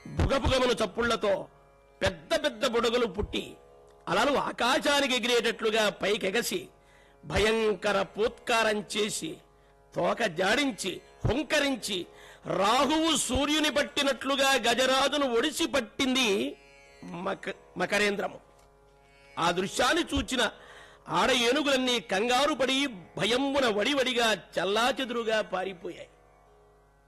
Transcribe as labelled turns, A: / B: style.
A: బుగబుగమును చప్పుళ్లతో పెద్ద పెద్ద బుడగలు పుట్టి అలలు ఆకాశానికి ఎగిరేటట్లుగా పైకెగసి భయంకర పూత్కారం చేసి తోక జాడించి హుంకరించి రాహువు సూర్యుని పట్టినట్లుగా గజరాజును ఒడిసి పట్టింది మకరేంద్రము. ఆ దృశ్యాన్ని చూచిన ఆడ ఏనుగులన్నీ కంగారు పడి భయమున వడివడిగా చల్లాచెదురుగా పారిపోయాయి.